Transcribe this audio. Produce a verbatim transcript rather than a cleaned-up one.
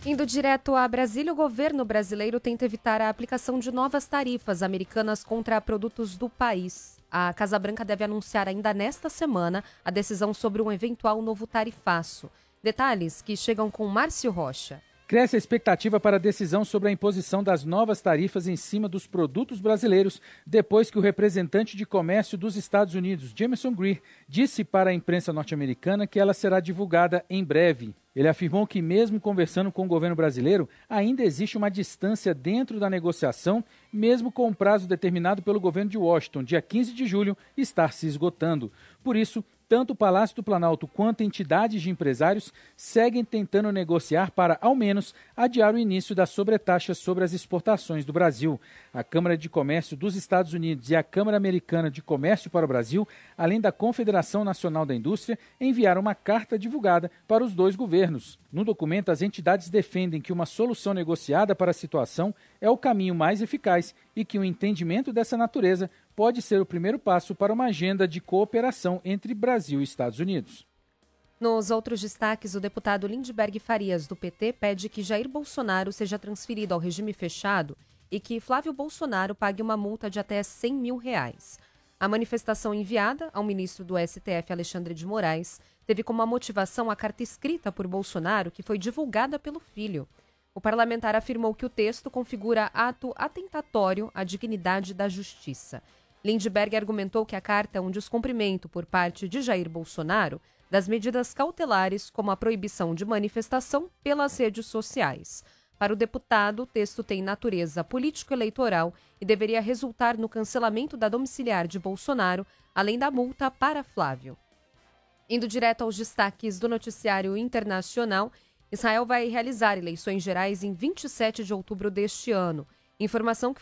Indo direto a Brasília, o governo brasileiro tenta evitar a aplicação de novas tarifas americanas contra produtos do país. A Casa Branca deve anunciar ainda nesta semana a decisão sobre um eventual novo tarifaço. Detalhes que chegam com Márcio Rocha. Cresce a expectativa para a decisão sobre a imposição das novas tarifas em cima dos produtos brasileiros, depois que o representante de comércio dos Estados Unidos, Jamieson Greer, disse para a imprensa norte-americana que ela será divulgada em breve. Ele afirmou que, mesmo conversando com o governo brasileiro, ainda existe uma distância dentro da negociação, mesmo com o prazo determinado pelo governo de Washington, dia quinze de julho, estar se esgotando. Por isso, tanto o Palácio do Planalto quanto entidades de empresários seguem tentando negociar para, ao menos, adiar o início das sobretaxas sobre as exportações do Brasil. A Câmara de Comércio dos Estados Unidos e a Câmara Americana de Comércio para o Brasil, além da Confederação Nacional da Indústria, enviaram uma carta divulgada para os dois governos. No documento, as entidades defendem que uma solução negociada para a situação é o caminho mais eficaz e que um entendimento dessa natureza pode ser o primeiro passo para uma agenda de cooperação entre Brasil e Estados Unidos. Nos outros destaques, o deputado Lindbergh Farias, do P T, pede que Jair Bolsonaro seja transferido ao regime fechado e que Flávio Bolsonaro pague uma multa de até cem mil reais. A manifestação enviada ao ministro do S T F, Alexandre de Moraes, teve como motivação a carta escrita por Bolsonaro, que foi divulgada pelo filho. O parlamentar afirmou que o texto configura ato atentatório à dignidade da justiça. Lindbergh argumentou que a carta é um descumprimento por parte de Jair Bolsonaro das medidas cautelares, como a proibição de manifestação pelas redes sociais. Para o deputado, o texto tem natureza político-eleitoral e deveria resultar no cancelamento da domiciliar de Bolsonaro, além da multa para Flávio. Indo direto aos destaques do noticiário internacional, Israel vai realizar eleições gerais em vinte e sete de outubro deste ano. Informação que